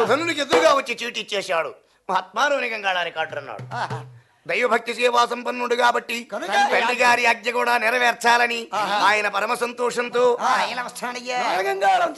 ధనునికి ఎదురుగా వచ్చి చీటి ఇచ్చేశాడు. మహాత్మాలోని గంగాళానికి అడ్డన్నాడు. దైవభక్తి సేవా సంపన్నుడు కాబట్టి తండ్రి గారి ఆజ్ఞ కూడా నెరవేర్చాలని ఆయన పరమ సంతోషంతో